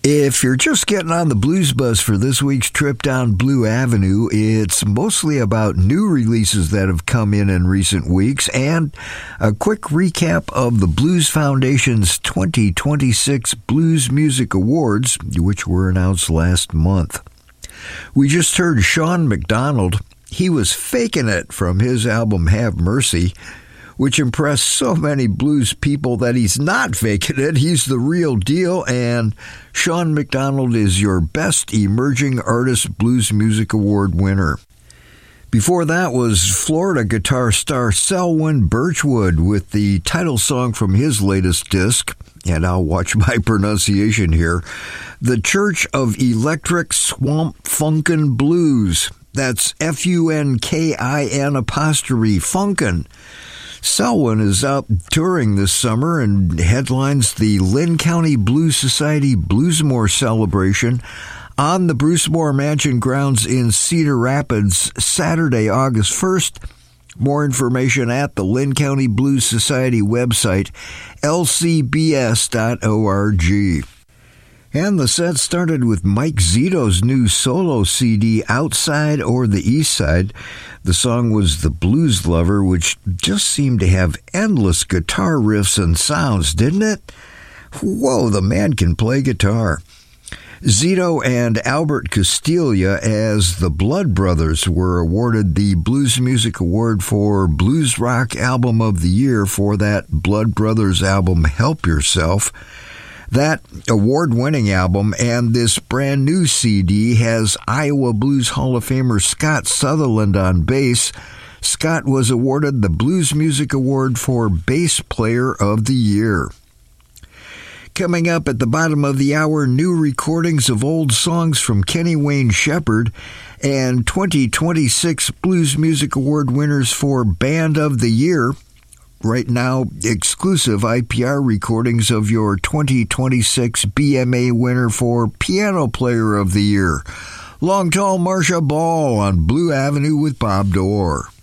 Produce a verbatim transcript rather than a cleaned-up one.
If you're just getting on the blues bus for this week's trip down Blue Avenue, it's mostly about new releases that have come in in recent weeks and a quick recap of the Blues Foundation's twenty twenty-six Blues Music Awards, which were announced last month. We just heard Sean McDonald. He was faking it from his album Have Mercy, which impressed so many blues people that he's not faking it. He's the real deal, and Sean McDonald is your Best Emerging Artist Blues Music Award winner. Before that was Florida guitar star Selwyn Birchwood with the title song from his latest disc, and I'll watch my pronunciation here, The Church of Electric Swamp Funkin' Blues. That's F U N K I N apostrophe Funkin'. Selwyn is out touring this summer and headlines the Lynn County Blues Society Bluesmore celebration on the Bruce Moore Mansion grounds in Cedar Rapids Saturday, August first. More information at the Lynn County Blues Society website, L C B S dot org. And the set started with Mike Zito's new solo C D, Outside or the East Side. The song was The Blues Lover, which just seemed to have endless guitar riffs and sounds, didn't it? Whoa, the man can play guitar. Zito and Albert Castiglia as the Blood Brothers were awarded the Blues Music Award for Blues Rock Album of the Year for that Blood Brothers album, Help Yourself. That award-winning album and this brand new C D has Iowa Blues Hall of Famer Scott Sutherland on bass. Scott was awarded the Blues Music Award for Bass Player of the Year. Coming up at the bottom of the hour, new recordings of old songs from Kenny Wayne Shepherd and twenty twenty-six Blues Music Award winners for Band of the Year. Right now, exclusive I P R recordings of your twenty twenty-six B M A winner for Piano Player of the Year, Long Tall Marcia Ball on Blue Avenue with Bob Dorr.